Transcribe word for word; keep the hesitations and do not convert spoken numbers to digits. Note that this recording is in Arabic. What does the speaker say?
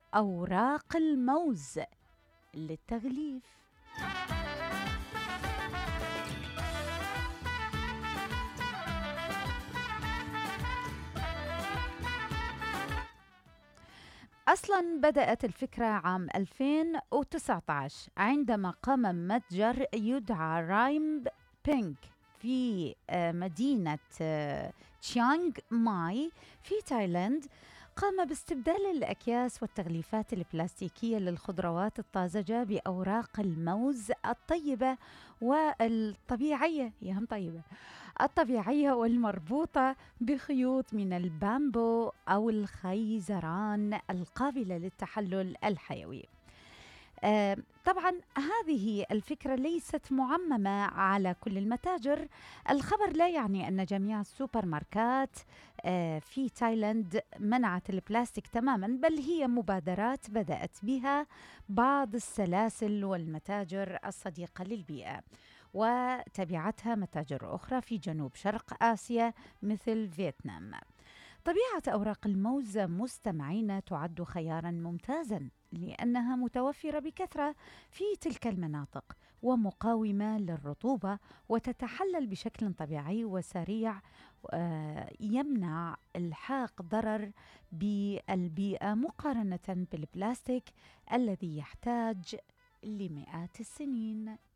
أوراق الموز للتغليف. أصلاً بدأت الفكرة عام ألفين وتسعة عشر عندما قام متجر يدعى رايم بينك في آه، مدينة آه، تشيانغ ماي في تايلاند. قام باستبدال الأكياس والتغليفات البلاستيكية للخضروات الطازجة بأوراق الموز الطيبة والطبيعية، يا هم طيبة، الطبيعية والمربوطة بخيوط من البامبو أو الخيزران القابلة للتحلل الحيوي. آه، طبعا هذه الفكرة ليست معممة على كل المتاجر. الخبر لا يعني أن جميع السوبر ماركات آه، في تايلاند منعت البلاستيك تماما، بل هي مبادرات بدأت بها بعض السلاسل والمتاجر الصديقة للبيئة، وتبعتها متاجر أخرى في جنوب شرق آسيا مثل فيتنام. طبيعة أوراق الموز مستمعين تعد خياراً ممتازاً لأنها متوفرة بكثرة في تلك المناطق ومقاومة للرطوبة، وتتحلل بشكل طبيعي وسريع، آه، يمنع الحاق ضرر بالبيئة مقارنة بالبلاستيك الذي يحتاج لمئات السنين.